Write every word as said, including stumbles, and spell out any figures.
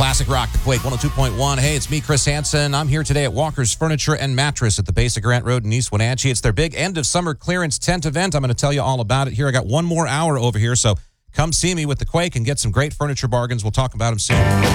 Classic Rock, The Quake, one oh two point one. Hey, it's me, Chris Hansen. I'm here today at Walker's Furniture and Mattress at the base of Grant Road in East Wenatchee. It's their big end-of-summer clearance tent event. I'm going to tell you all about it here. I got one more hour over here, so come see me with The Quake and get some great furniture bargains. We'll talk about them soon.